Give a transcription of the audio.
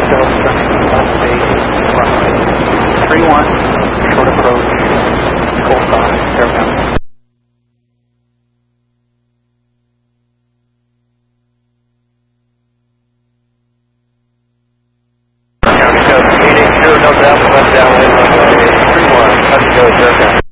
runway 31, short approach, full stop, airbound. County Code 880, Delta Alpha, left downwind, runway 31, touch and go, airbound.